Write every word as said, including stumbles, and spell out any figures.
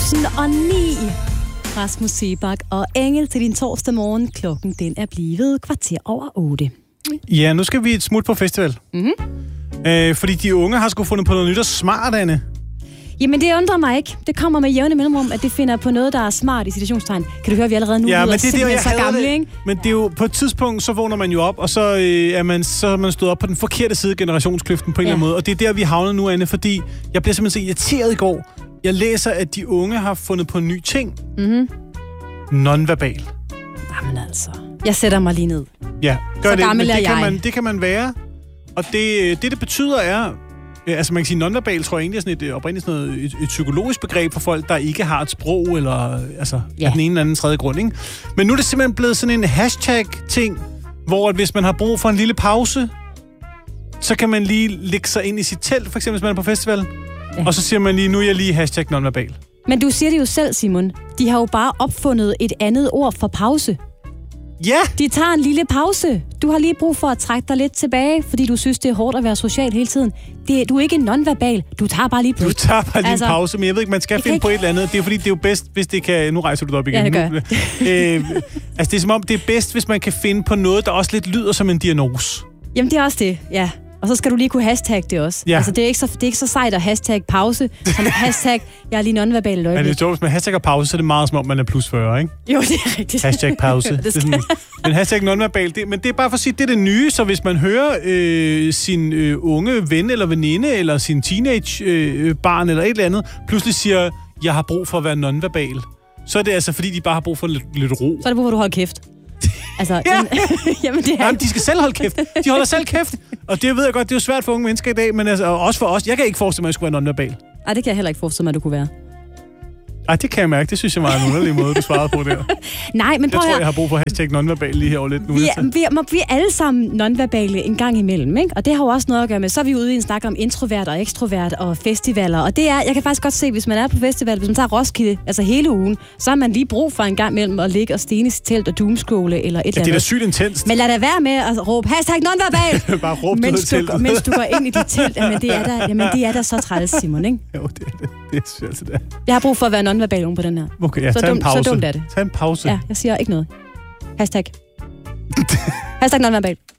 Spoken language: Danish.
tusind og ni. Rasmus Seebach og Engel til din torsdag morgen. Klokken den er blevet kvarter over otte. Ja, nu skal vi et smut på festival. Mm-hmm. Øh, fordi de unge har sgu fundet på noget nyt og smart, Anne. Jamen, det undrer mig ikke. Det kommer med jævne mellemrum, at det finder på noget, der er smart i situationstegn. Kan du høre, vi allerede nu ja, lyder men det, simpelthen det, jeg så gamle, det. ikke? Men det er jo på et tidspunkt, så vågner man jo op, og så, øh, er, man, så er man stået op på den forkerte side af generationskløften på en ja. eller anden måde. Og det er der, vi havner nu, Anne, fordi jeg blev simpelthen så irriteret i går. Jeg læser, at de unge har fundet på en ny ting. Mhm. Non-verbal. Jamen altså. Jeg sætter mig lige ned. Ja, gør så det. gammel Men er det, kan jeg. man, det kan man være. Og det, det, det betyder er... Altså man kan sige, non-verbal tror jeg egentlig er sådan et, oprindeligt sådan noget, et, et psykologisk begreb for folk, der ikke har et sprog, eller altså ja. af den ene eller anden tredje grund, ikke? Men nu er det simpelthen blevet sådan en hashtag-ting, hvor at hvis man har brug for en lille pause, så kan man lige lægge sig ind i sit telt, for eksempel hvis man er på festival, ja. og så siger man lige, nu er jeg lige hashtag non-verbal. Men du siger det jo selv, Simon. De har jo bare opfundet et andet ord for pause. Ja! De tager en lille pause. Du har lige brug for at trække dig lidt tilbage, fordi du synes, det er hårdt at være social hele tiden. Det, du er ikke non-verbal. Du tager bare lige Du tager bare lige altså, en pause, men jeg ved ikke, man skal finde ikke... på et eller andet. Det er fordi, det er jo bedst, hvis det kan... Nu rejser du dig op igen. Ja, det gør nu, øh, altså, det er som om, det er bedst, hvis man kan finde på noget, der også lidt lyder som en diagnose. Jamen, det er også det, ja. Og så skal du lige kunne hashtag det også. Ja. Altså, det er, ikke så, det er ikke så sejt at hashtag pause, som hashtag, jeg er lige non-verbal et øjeblik. Men det er sjovt, hvis man hashtag og pause, så er det meget som om, man er plus fyrre, ikke? Jo, det er rigtigt. Hashtag pause. det det er sådan, men hashtag non-verbal, det, men det er bare for at sige, det er det nye, så hvis man hører øh, sin øh, unge ven eller veninde, eller sin teenage-barn øh, eller et eller andet, pludselig siger, jeg har brug for at være non-verbal, så er det altså, fordi de bare har brug for lidt, lidt ro. Så er det brug for, at du holder kæft. Altså, ja. jamen, jamen, det er... Jamen, de skal selv holde kæft. De holder selv kæft. Og det ved jeg godt, det er jo svært for unge mennesker i dag, men altså, også for os. Jeg kan ikke forestille mig, at jeg skulle være non-verbal. Ej, det kan jeg heller ikke forestille mig, at du kunne være. Ej, det kan jeg mærke. Det synes jeg var en underlig måde, du svarede på der. Nej, men prøv Jeg tror, her. jeg har brug for hashtag non-verbal lige her over lidt nu. Vi er, vi, er, vi er alle sammen non-verbale en gang imellem, ikke? Og det har jo også noget at gøre med, så er vi ude i en snak om introvert og ekstrovert og festivaler. Og det er, jeg kan faktisk godt se, hvis man er på festival, hvis man tager Roskilde, altså hele ugen, så har man lige brug for en gang imellem at ligge og stene i sit telt og doomskåle eller et ja, eller andet. det er da sygt intenst. Men lad da være med at råbe hashtag non-verbal, Bare råb mens, til du, mens du går ind i dit telt. Jamen, det er da, jamen, det er da så træls, Simon, ikke? Jo, det er det. Det er altså det. Jeg har brug for at være non-verbal på den her. Okay, ja, så, tag dum, en pause. så dumt er det. Tag en pause. Ja, jeg siger ikke noget. Hashtag. Hashtag non-verbal.